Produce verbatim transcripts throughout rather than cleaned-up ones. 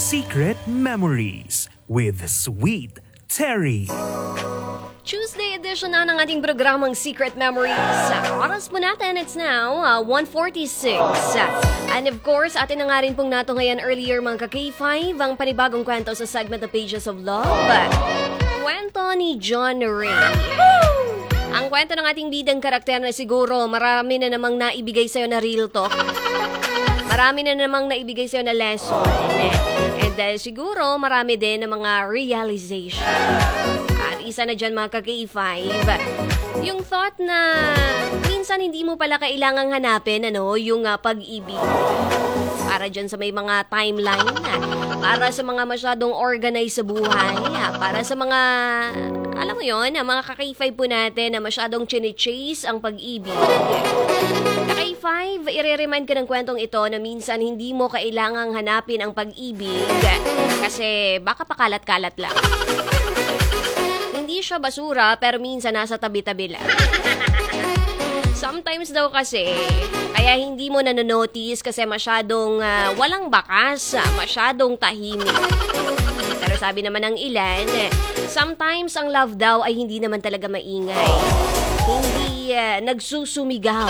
Secret Memories with Sweet Terry. Tuesday edition na ng ating programang Secret Memories. Oras po natin, it's now uh, one forty-six. And of course, atin na nga rin pong nato ngayon earlier mga ka-K five, ang panibagong kwento sa segment of Pages of Love. Kwento ni John Ray. Ang kwento ng ating bidang karakter na siguro marami na namang naibigay sa'yo na real talk. Marami na namang naibigay sa'yo na lesson. And uh, siguro marami din na mga realization. At isa na dyan mga ka-K five, yung thought na minsan hindi mo pala kailangang hanapin ano, yung uh, pag-ibig. Para dyan sa may mga timeline, para sa mga masyadong organized sa buhay, para sa mga, alam mo yon, mga ka-K five po natin na masyadong chine-chase ang pag-ibig. Ka-K five, i-remind ka ng kwentong ito na minsan hindi mo kailangang hanapin ang pag-ibig kasi baka pakalat-kalat lang. Hindi siya basura pero minsan nasa tabi-tabi lang. Sometimes daw kasi, kaya hindi mo nanonotice kasi masyadong uh, walang bakas, masyadong tahimik. Pero sabi naman ng ilan, sometimes ang love daw ay hindi naman talaga maingay. Hindi uh, nagsusumigaw.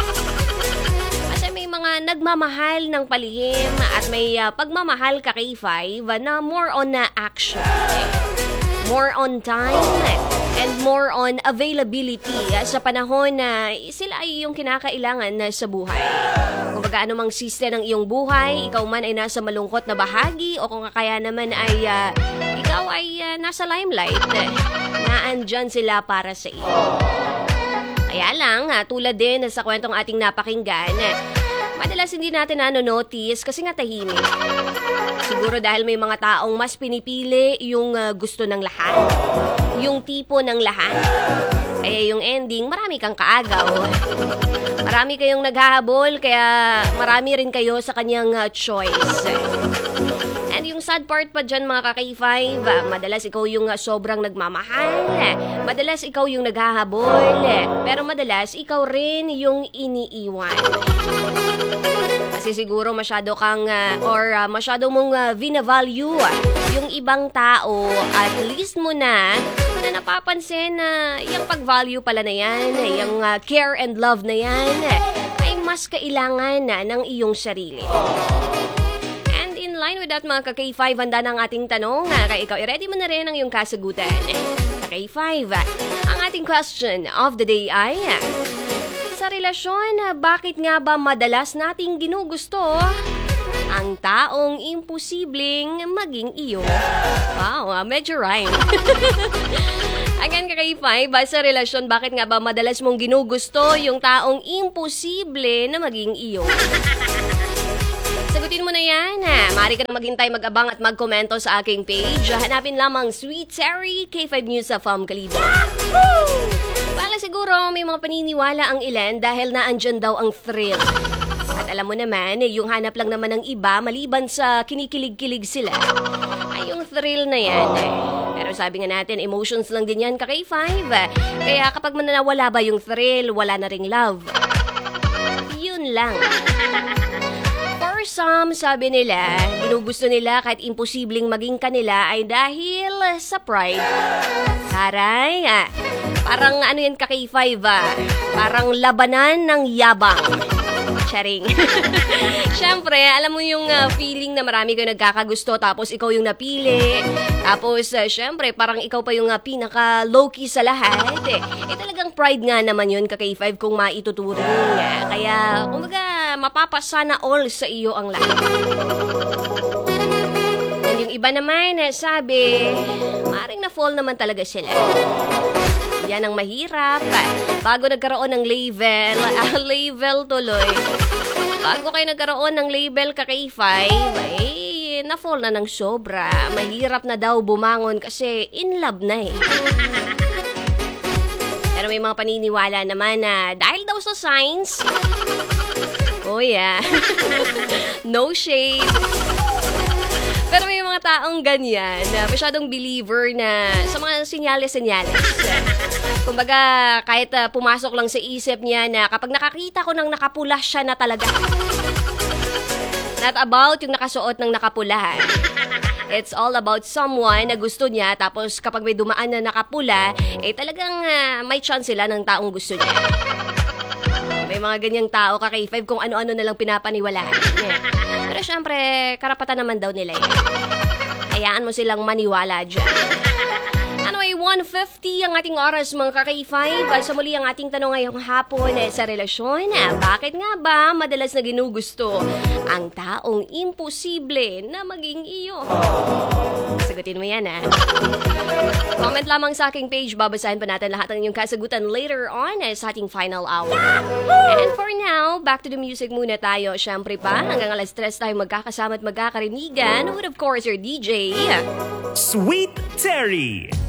Kasi may mga nagmamahal ng palihim at may uh, pagmamahal ka K five na more on na uh, action. More on time and more on availability uh, sa panahon na uh, sila ay yung kinakailangan uh, sa buhay. Kung baga anumang siste ng iyong buhay, ikaw man ay nasa malungkot na bahagi o kung kaya naman ay uh, ikaw ay uh, nasa limelight, uh, naandyan sila para sa iyo. Kaya lang, uh, tulad din sa kwentong ating napakinggan, uh, madalas hindi natin nanonotice kasi nga tahimik. Siguro dahil may mga taong mas pinipili yung uh, gusto ng lahat. Yung tipo ng lahat. Kaya yung ending, marami kang kaagaw. Marami kayong naghahabol, kaya marami rin kayo sa kanyang uh, choice. And yung sad part pa dyan mga ka-K five, uh, madalas ikaw yung uh, sobrang nagmamahal. Madalas ikaw yung naghahabol. Pero madalas ikaw rin yung iniiwan. Kasi siguro masyado kang uh, or uh, masyado mong uh, vina-value uh, yung ibang tao at least mo na na napapansin na uh, yung pag-value pala na yan, yung uh, care and love na yan ay mas kailangan na ng iyong sarili. And in line with that mga ka-K five, handa na ang ating tanong. Uh, kaya ikaw, i-ready mo na rin ang iyong kasagutan. Ka-K five, uh, ang ating question of the day ay... Sa relasyon, bakit nga ba madalas nating ginugusto ang taong imposibleng maging iyo? Wow, medyo rhyme. Again, ka-K five, sa relasyon, bakit nga ba madalas mong ginugusto yung taong imposible na maging iyo? Sagutin mo na yan. Maaari ka na maghintay, mag-abang at magkomento sa aking page. Hanapin lamang Sweet Terry, K five News sa F A M Kalibo. Bala siguro may mga paniniwala ang ilan dahil naandyan daw ang thrill. At alam mo naman, yung hanap lang naman ng iba maliban sa kinikilig-kilig sila ay yung thrill na yan. Pero sabi nga natin, emotions lang din yan ka-K five. Kaya kapag manawala ba yung thrill, wala na ring love. Yun lang. For some, sabi nila, ginugusto nila kahit imposibleng maging kanila ay dahil sa pride. Taray, ah. Parang ano yan ka-K five, ah. Parang labanan ng yabang. Charing. Siyempre, alam mo yung uh, feeling na marami kayo nagkakagusto tapos ikaw yung napili. Tapos, uh, siyempre, parang ikaw pa yung uh, pinaka-low-key sa lahat. Eh, eh talagang pride nga naman yun ka-K five kung maituturing. Ah. Kaya, umaga, mapapasana all sa iyo ang lahat. And yung iba naman, sabi, maring na-fall naman talaga sila. Yan ang mahirap. Bago nagkaroon ng label, ah, label tuloy. Bago kayo nagkaroon ng label ka-K five, eh, na-fall na ng sobra. Mahirap na daw bumangon kasi in love na eh. Pero may mga paniniwala naman na dahil daw sa signs, oh yeah, no shade. Pero may mga taong ganyan, na masyadong believer na sa mga senyales-senyales. Kumbaga, kahit uh, pumasok lang sa isip niya na kapag nakakita ko ng nakapula, siya na talaga. Not about yung nakasuot ng nakapulahan. It's all about someone na gusto niya, tapos kapag may dumaan na nakapula, eh talagang uh, may chance sila ng taong gusto niya. May mga ganyang tao ka K five kung ano-ano na lang pinapaniwalaan. Yeah. Pero syempre, karapatan naman daw nila eh. Hayaan mo silang maniwala dyan. Anyway, one fifty ang ating oras mga ka-K five. Sa muli ang ating tanong ngayong hapon eh, sa relasyon, eh, bakit nga ba madalas na ginugusto ang taong imposible na maging iyo? Sagutin mo yan ah. Comment lamang sa aking page, babasahin pa natin lahat ng inyong kasagutan later on eh, sa ating final hour. And for now, back to the music muna tayo. Siyempre pa, hanggang alas tres tayo magkakasama at magkakarinigan with of course your D J, Sweet Terry.